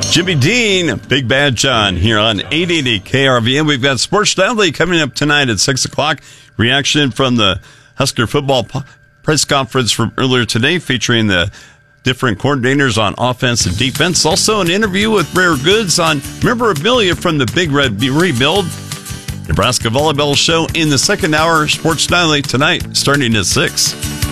Jimmy Dean, Big Bad John here on 880 KRVN. We've got Sports Nightly coming up tonight at 6 o'clock. Reaction from the Husker football press conference from earlier today featuring the different coordinators on offense and defense. Also an interview with Rare Goods on memorabilia from the Big Red Rebuild. Nebraska Volleyball Show in the second hour. Sports Nightly tonight starting at 6.